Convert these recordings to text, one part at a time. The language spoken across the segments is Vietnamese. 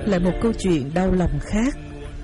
Lại một câu chuyện đau lòng khác.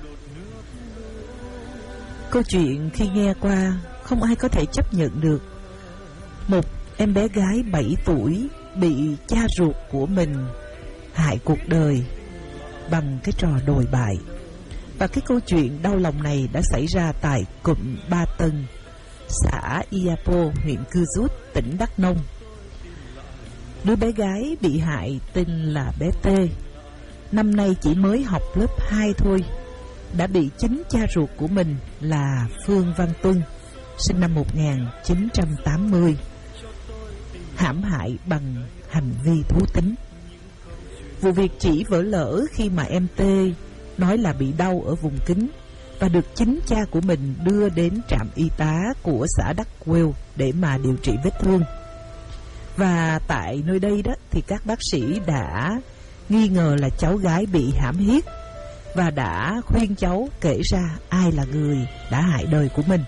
Câu chuyện khi nghe qua không ai có thể chấp nhận được. Một em bé gái 7 tuổi bị cha ruột của mình hại cuộc đời bằng cái trò đồi bại. Và cái câu chuyện đau lòng này đã xảy ra tại cụm Ba Tân, xã Iapo, huyện Cư Rút, tỉnh Đắk Nông. Đứa bé gái bị hại tên là bé T. Năm nay chỉ mới học lớp 2 thôi, đã bị chính cha ruột của mình là Phương Văn Tuân, sinh năm 1980, hãm hại bằng hành vi thú tính. Vụ việc chỉ vỡ lở khi mà em T nói là bị đau ở vùng kính và được chính cha của mình đưa đến trạm y tá của xã Đắk Quêu để mà điều trị vết thương. Và tại nơi đây đó thì các bác sĩ đã nghi ngờ là cháu gái bị hãm hiếp và đã khuyên cháu kể ra ai là người đã hại đời của mình.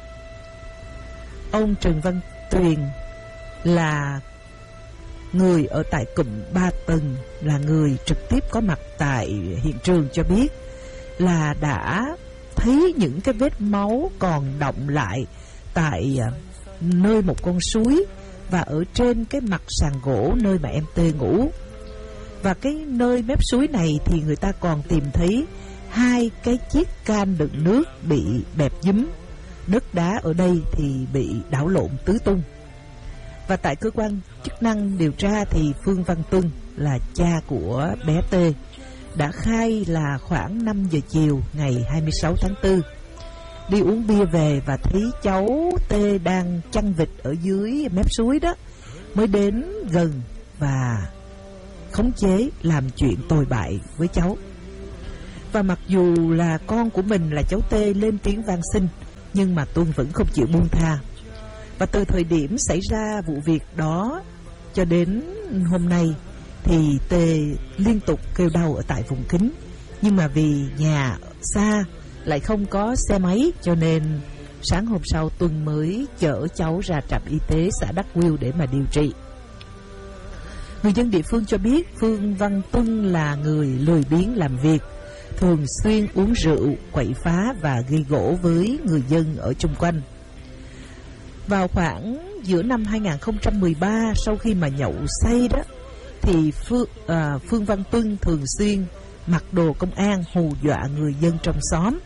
Ông Trần Văn Tuyền là người ở tại cụm Ba Tầng, là người trực tiếp có mặt tại hiện trường, cho biết là đã thấy những cái vết máu còn đọng lại tại nơi một con suối và ở trên cái mặt sàn gỗ nơi mà em T ngủ. Và cái nơi mép suối này thì người ta còn tìm thấy 2 cái chiếc can đựng nước bị bẹp nhúm. Đất đá ở đây thì bị đảo lộn tứ tung. Và tại cơ quan chức năng điều tra thì Phương Văn Tuân là cha của bé T đã khai là khoảng 5 giờ chiều ngày 26 tháng 4 đi uống bia về và thấy cháu T đang chăn vịt ở dưới mép suối đó, mới đến gần và khống chế làm chuyện tồi bại với cháu. Và mặc dù là con của mình là cháu T lên tiếng van xin, nhưng mà Tuân vẫn không chịu buông tha. Và từ thời điểm xảy ra vụ việc đó cho đến hôm nay thì T liên tục kêu đau ở tại vùng kính. Nhưng mà vì nhà xa lại không có xe máy, cho nên sáng hôm sau Tuân mới chở cháu ra trạm y tế xã Đắk Quêu để mà điều trị. Người dân địa phương cho biết Phương Văn Tuân là người lười biếng làm việc, thường xuyên uống rượu, quậy phá và gây gổ với người dân ở chung quanh. Vào khoảng giữa năm 2013, sau khi mà nhậu say đó, thì Phương Văn Tuân thường xuyên mặc đồ công an hù dọa người dân trong xóm.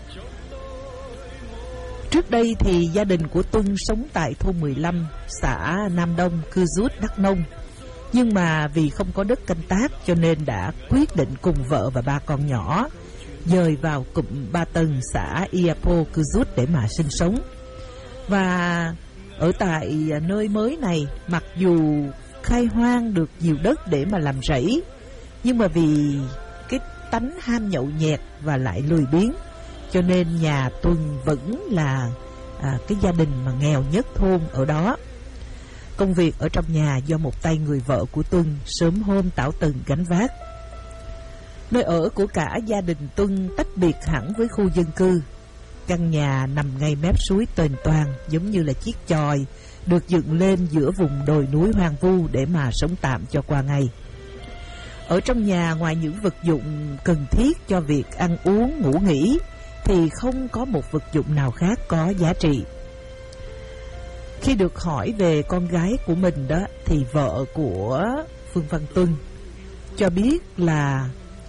Trước đây thì gia đình của Tuân sống tại thôn 15, xã Nam Đông, Cư Rút, Đắk Nông. Nhưng mà vì không có đất canh tác cho nên đã quyết định cùng vợ và 3 con nhỏ dời vào cụm Ba Tân, xã Iapo, Cư Rút để mà sinh sống. Và ở tại nơi mới này, mặc dù khai hoang được nhiều đất để mà làm rẫy, nhưng mà vì cái tánh ham nhậu nhẹt và lại lười biếng, cho nên nhà Tuân vẫn là cái gia đình mà nghèo nhất thôn ở đó. Công việc ở trong nhà do một tay người vợ của Tuân sớm hôm tảo tần gánh vác. Nơi ở của cả gia đình Tuân tách biệt hẳn với khu dân cư. Căn nhà nằm ngay mép suối tênh toang, giống như là chiếc chòi được dựng lên giữa vùng đồi núi hoang vu để mà sống tạm cho qua ngày. Ở trong nhà, ngoài những vật dụng cần thiết cho việc ăn uống, ngủ nghỉ, thì không có một vật dụng nào khác có giá trị. Khi được hỏi về con gái của mình đó, thì vợ của Phương Văn Tuân cho biết là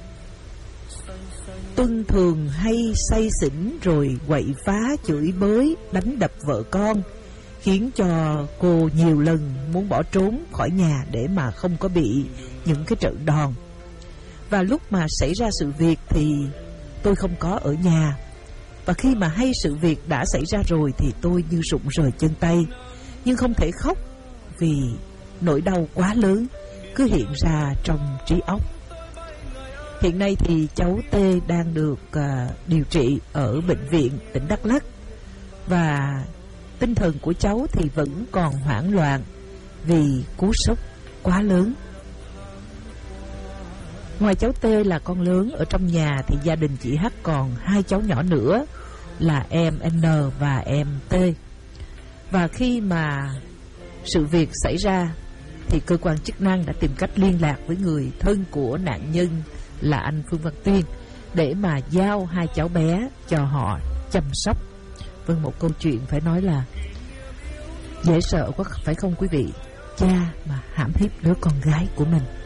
Tuân thường hay say xỉn rồi quậy phá, chửi bới, đánh đập vợ con, khiến cho cô nhiều lần muốn bỏ trốn khỏi nhà để mà không có bị những cái trận đòn. Và lúc mà xảy ra sự việc thì tôi không có ở nhà. Và khi mà hay sự việc đã xảy ra rồi thì tôi như rụng rời chân tay, nhưng không thể khóc vì nỗi đau quá lớn cứ hiện ra trong trí óc. Hiện nay thì cháu T đang được điều trị ở bệnh viện tỉnh Đắk Lắk, và tinh thần của cháu thì vẫn còn hoảng loạn vì cú sốc quá lớn. Ngoài cháu T là con lớn ở trong nhà thì gia đình chị H còn 2 cháu nhỏ nữa là em N và em T. Và khi mà sự việc xảy ra thì cơ quan chức năng đã tìm cách liên lạc với người thân của nạn nhân là anh Phương Văn Tuyên để mà giao hai cháu bé cho họ chăm sóc. Vâng, một câu chuyện phải nói là dễ sợ quá phải không quý vị? Cha mà hãm hiếp đứa con gái của mình.